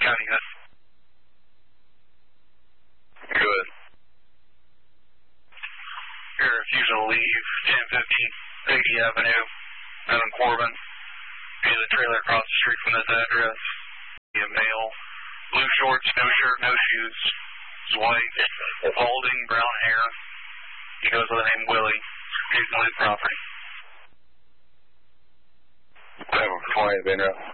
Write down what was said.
County unit. Good. Your refusal to leave 1050 Peggy Avenue, Evan Corbin. Be the trailer across the street from this address. Be a male. Blue shorts, no shirt, no shoes. He's white, balding, brown hair. He goes by the name Willie. He's on his property. 720 been up.